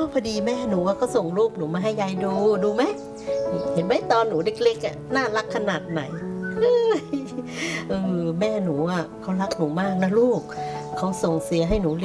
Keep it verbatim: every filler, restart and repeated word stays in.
พอดีแม่หนูก็ส่งรูปหนูมาให้ยายดูดูไหมเห็นไหมตอนหนูเล็กๆอ่ะน่ารักขนาดไหนเออแม่หนูอ่ะเขารักหนูมากนะลูกเขาส่งเสียให้หนู